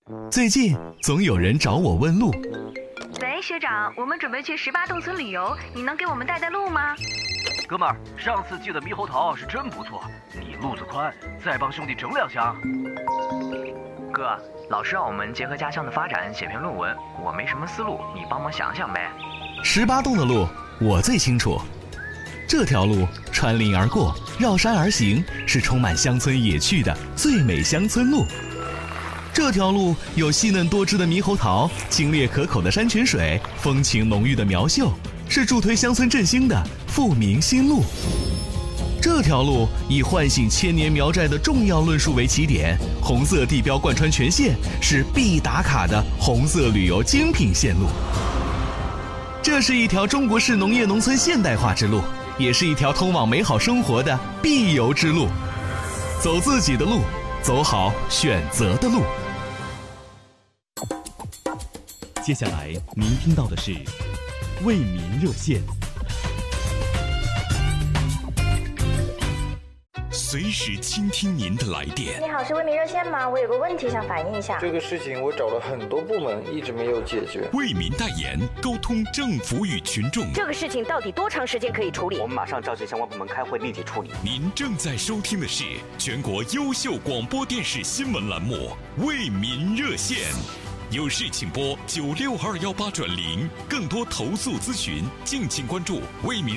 最近总有人找我问路。 喂，学长，我们准备去18洞村旅游，你能给我们带带路吗？ 哥们儿，上次寄的猕猴桃是真不错，你路子宽，再帮兄弟整2箱。 哥，老师让我们结合家乡的发展写篇论文，我没什么思路，你帮忙想想呗。 18洞的路我最清楚，这条路穿林而过，绕山而行，是充满乡村野趣的最美乡村路。这条路有细嫩多汁的猕猴桃，清冽可口的山泉水，风情浓郁的苗绣，是助推乡村振兴的富民新路。这条路以唤醒千年苗寨的重要论述为起点，红色地标贯穿全线，是必打卡的红色旅游精品线路。这是一条中国式农业农村现代化之路，也是一条通往美好生活的必游之路。走自己的路，走好选择的路。 接下来您听到的是为民热线，随时倾听您的来电。 你好，是为民热线吗？我有个问题想反映一下。 这个事情我找了很多部门，一直没有解决。 为民代言，沟通政府与群众。 这个事情到底多长时间可以处理？ 我们马上召集相关部门开会，立即处理。 您正在收听的是全国优秀广播电视新闻栏目《为民热线》，有事请拨96218转0，更多投诉咨询，敬请关注为民。